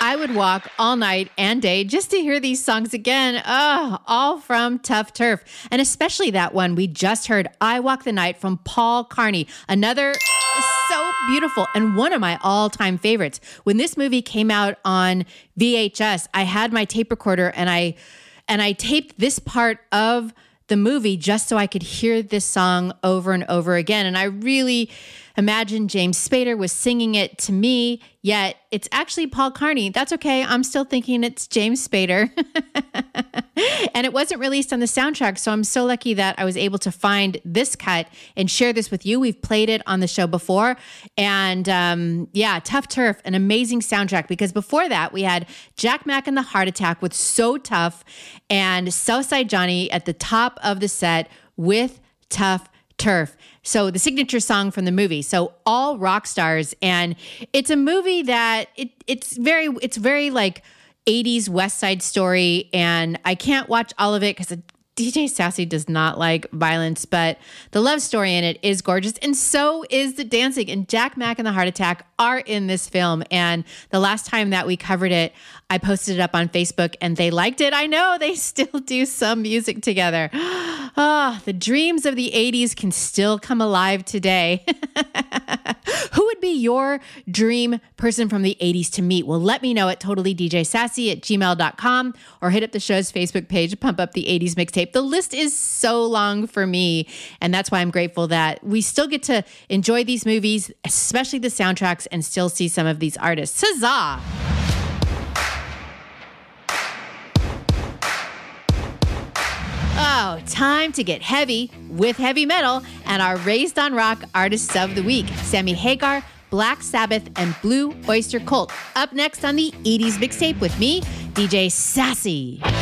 I would walk all night and day just to hear these songs again. Oh, all from Tough Turf. And especially that one we just heard, I Walk the Night from Paul Carney. Another so beautiful and one of my all-time favorites. When this movie came out on VHS, I had my tape recorder and I taped this part of the movie just so I could hear this song over and over again. And I really imagine James Spader was singing it to me, yet it's actually Paul Carney. That's okay. I'm still thinking it's James Spader. And it wasn't released on the soundtrack, so I'm so lucky that I was able to find this cut and share this with you. We've played it on the show before. And Tough Turf, an amazing soundtrack, because before that, we had Jack Mack and the Heart Attack with So Tough and Southside Johnny at the top of the set with Tough Turf. So the signature song from the movie. So all rock stars. And it's a movie that it's very like 80s West Side Story. And I can't watch all of it because DJ Sassy does not like violence, but the love story in it is gorgeous. And so is the dancing. And Jack Mack and the Heart Attack are in this film. And the last time that we covered it, I posted it up on Facebook and they liked it. I know they still do some music together. The dreams of the 80s can still come alive today. Who would be your dream person from the 80s to meet? Well, let me know at totallydjsassy@gmail.com or hit up the show's Facebook page, Pump Up the 80s Mixtape. The list is so long for me, and that's why I'm grateful that we still get to enjoy these movies, especially the soundtracks, and still see some of these artists. Huzzah! Oh, time to get heavy with heavy metal and our Raised on Rock Artists of the Week, Sammy Hagar, Black Sabbath, and Blue Oyster Cult. Up next on the 80s Mixtape with me, DJ Sassy.